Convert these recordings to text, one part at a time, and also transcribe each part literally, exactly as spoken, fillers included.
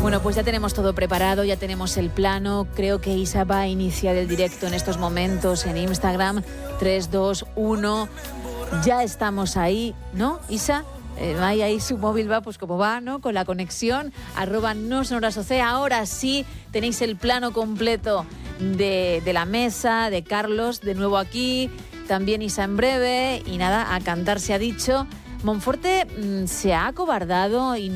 Bueno, pues ya tenemos todo preparado, ya tenemos el plano. Creo que Isa va a iniciar el directo en estos momentos en Instagram. tres, dos, uno. Ya estamos ahí, ¿no, Isa? Eh, ahí, ahí su móvil va pues como va, ¿no? Con la conexión, arroba no sonoras O C. Ahora sí tenéis el plano completo de, de la mesa, de Carlos, de nuevo aquí, también Isa en breve, y nada, a cantar se ha dicho. Monforte mmm, se ha acobardado y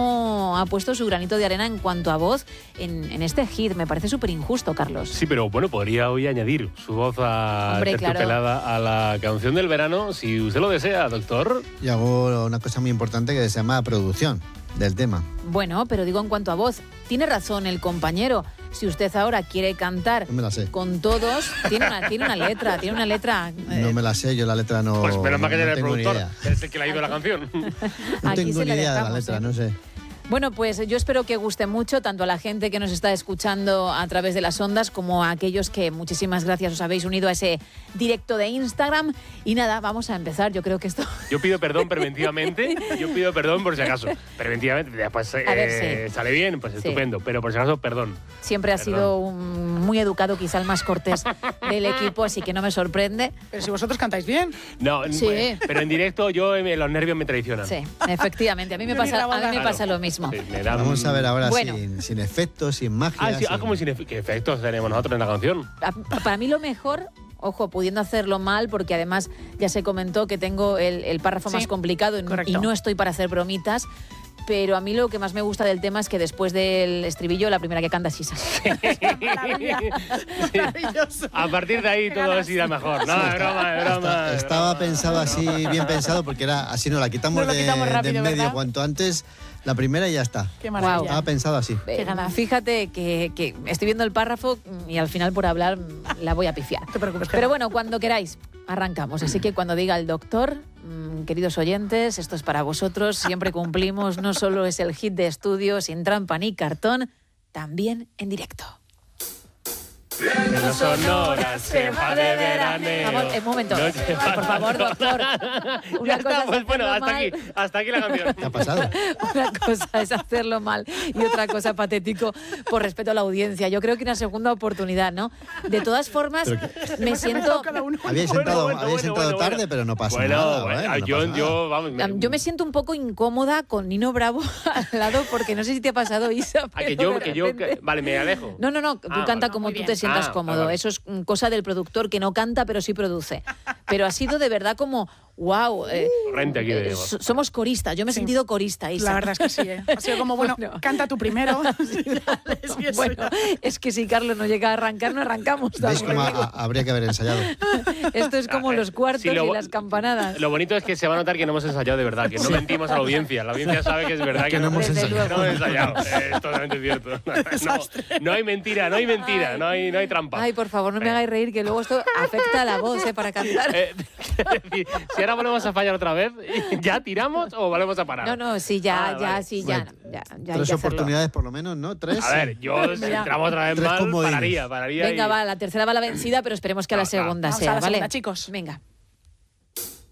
no ha puesto su granito de arena en cuanto a voz en, en este hit. Me parece súper injusto, Carlos. Sí, pero bueno, podría hoy añadir su voz a Hombre, terciopelada claro. a la canción del verano, si usted lo desea, doctor. Y hago una cosa muy importante que se llama producción del tema. Bueno, pero digo en cuanto a voz, tiene razón el compañero. Si usted ahora quiere cantar No me la sé. con todos, tiene una, tiene una letra, tiene una letra. eh, No me la sé, yo la letra no. Pues menos mal que no tiene el tengo ni productor, idea. es el que le ha ido la canción. No Aquí tengo se ni la idea de la dejamos, letra, ¿eh? no sé. Bueno, pues yo espero que guste mucho tanto a la gente que nos está escuchando a través de las ondas como a aquellos que muchísimas gracias os habéis unido a ese directo de Instagram. Y nada, vamos a empezar. Yo creo que esto... Yo pido perdón preventivamente, yo pido perdón por si acaso. Preventivamente, después eh, ver, sí. sale bien, pues Sí. estupendo, pero por si acaso, perdón. Siempre ha Perdón. sido un muy educado, quizá el más cortés del equipo, así que no me sorprende. Pero si vosotros cantáis bien. No, Sí. pues, pero en directo yo eh, los nervios me traicionan. Sí, efectivamente. A mí me Yo ni pasa, a mí grabada. me Claro. pasa lo mismo. Sí, me dan- Vamos a ver ahora Bueno. sin, sin efectos, sin magia. Ah, sí, ah, sin- como sin efe- ¿qué efectos tenemos nosotros en la canción? A- Para mí lo mejor, ojo, pudiendo hacerlo mal, porque además ya se comentó que tengo el, el párrafo Sí, más complicado y, correcto. y no estoy para hacer bromitas. Pero a mí lo que más me gusta del tema es que después del estribillo, la primera que canta es Isa. Maravilla. Maravilloso. A partir de ahí Qué todo ganas. es ir mejor. No, es broma, es broma. Esta- es estaba broma. pensado así, bien pensado, porque era así, no la quitamos, Nos lo de, quitamos de rápido, en medio ¿verdad? cuanto antes, la primera y ya está. Qué maravilla. Estaba pensado así. Eh, ganas. Fíjate que, que estoy viendo el párrafo y al final por hablar la voy a pifiar. No te preocupes, que Pero no. bueno, cuando queráis, arrancamos. Así que cuando diga el doctor, mmm, queridos oyentes, esto es para vosotros, siempre cumplimos, no solo es el hit de estudio sin trampa ni cartón, también en directo. En las sonoras se va de veraneo. Vamos, un momento. No te Ay, por favor, doctor. Ya Una cosa está, es pues bueno, hacerlo hasta mal. aquí, hasta aquí la canción. ¿Qué ha pasado? Una cosa es hacerlo mal y otra cosa patético por respeto a la audiencia. Yo creo que una segunda oportunidad, ¿no? De todas formas, me siento... Cada uno. Habíais Bueno, sentado, bueno, habíais bueno, sentado bueno, tarde, bueno. pero no pasa Bueno, nada. bueno, bueno, no yo, pasa nada. yo, vamos. me- Yo me siento un poco incómoda con Nino Bravo al lado porque no sé si te ha pasado, Isa. Ah, que pero yo, de que yo, repente- que- vale, me alejo. No, no, no, tú Ah, canta vale. como Muy tú bien. te sientas Ah, cómodo. vale, vale. Eso es mm, cosa del productor que no canta, pero sí produce. Pero ha sido de verdad como, wow. eh, Torrente aquí de voz. so- somos coristas. Yo me he Sí. sentido corista, Isa. La verdad es que sí, ¿eh? Ha sido como, bueno, Bueno. canta tú primero. Sí, dale, sí, eso Bueno, ya. es que si Carlos no llega a arrancar, no arrancamos. ¿Veis también. cómo a- a- habría que haber ensayado? Esto es como Ah, eh, los cuartos sí, lo y bo- las campanadas. Lo bonito es que se va a notar que no hemos ensayado de verdad, que no mentimos a la audiencia. La audiencia sabe que es verdad que, Que no hemos Desde ensayado. no hemos ensayado. Eh, Es totalmente cierto. No, no hay mentira, no hay mentira, no hay, no hay trampa. Ay, por favor, no me hagáis reír, que luego esto afecta a la voz, ¿eh? Para cantar. Eh, quiero decir, si ahora volvemos a fallar otra vez, ¿ya tiramos o volvemos a parar? No, no, sí, ya, Ah, ya, vale. sí, ya, Bueno, ya, ya hay Tres que hacerlo. oportunidades por lo menos, ¿no? ¿Tres? A ver, yo si entramos otra vez Tres mal, comodines. pararía, pararía. Venga, y- va, la tercera va la vencida, pero esperemos que a la No, no. segunda Vamos sea, a la ¿vale? segunda, chicos. Venga.